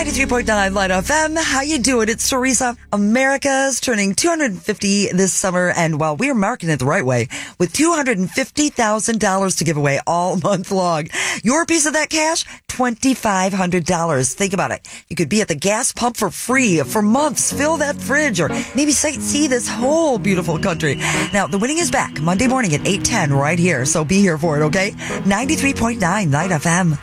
93.9 Light FM. How you doing? It's Teresa. America's turning 250 this summer, and while we're marketing it the right way, with $250,000 to give away all month long. Your piece of that cash, $2,500. Think about it. You could be at the gas pump for free for months, fill that fridge, or maybe see this whole beautiful country. Now, the winning is back Monday morning at 8:10 right here, so be here for it, okay? 93.9 Light FM.